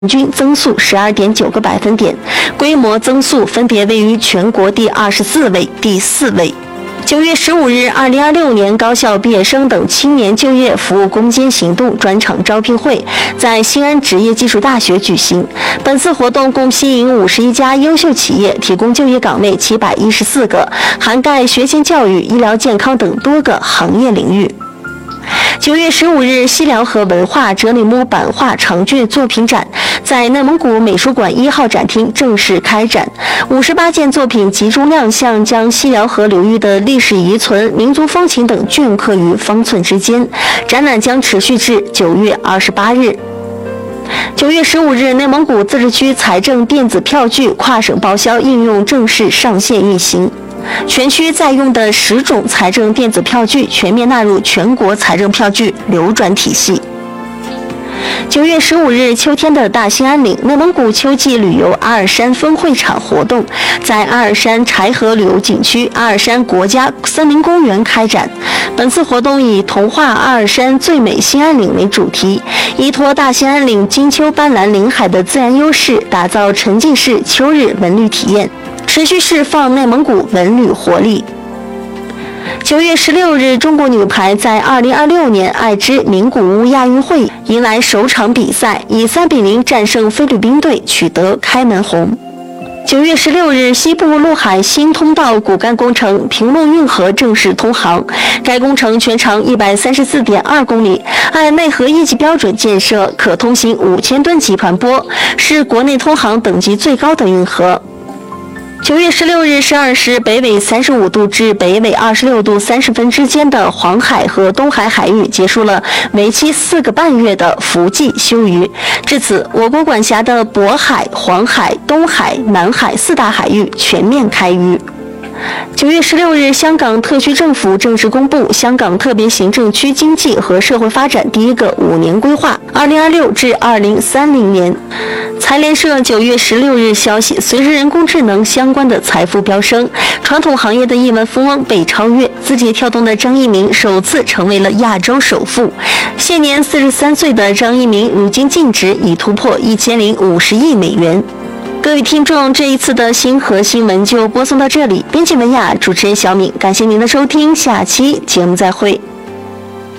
均增速12.9个百分点，规模增速分别位于全国第24位、第4位。9月15日，2026年高校毕业生等青年就业服务攻坚行动专场招聘会在西安职业技术大学举行。本次活动共吸引51家优秀企业，提供就业岗位714个，涵盖学前教育、医疗健康等多个行业领域。9月15日，西辽河文化哲里木版画长卷作品展在内蒙古美术馆1号展厅正式开展，58件作品集中亮相，将西辽河流域的历史遗存、民族风情等镌刻于方寸之间。展览将持续至9月28日。9月15日，内蒙古自治区财政电子票据跨省报销应用正式上线运行。全区在用的10种财政电子票据全面纳入全国财政票据流转体系。9月15日，秋天的大兴安岭内蒙古秋季旅游阿尔山分会场活动在阿尔山柴河旅游景区阿尔山国家森林公园开展。本次活动以同化阿尔山最美兴安岭为主题，依托大兴安岭金秋斑斓林海的自然优势，打造沉浸式秋日文旅体验，持续释放内蒙古文旅活力。9月16日，中国女排在2026年爱知名古屋亚运会迎来首场比赛，以3-0战胜菲律宾队，取得开门红。9月16日，西部陆海新通道骨干工程平陆运河正式通航，该工程全长134.2公里，按内河一级标准建设，可通行5000吨级船舶，是国内通航等级最高的运河。9月16日12时，北纬35度至北纬26度30分之间的黄海和东海海域结束了为期4个半月的伏季休渔。至此，我国管辖的渤海、黄海、东海、南海4大海域全面开渔。9月16日，香港特区政府正式公布香港特别行政区经济和社会发展第一个5年规划 （2026 至2030年）。财联社9月16日消息，随着人工智能相关的财富飙升，传统行业的亿万富翁被超越。字节跳动的张一鸣首次成为了亚洲首富。现年43岁的张一鸣，如今净值已突破1050亿美元。各位听众，这一次的星河新闻就播送到这里。编辑文雅，主持人小敏，感谢您的收听，下期节目再会。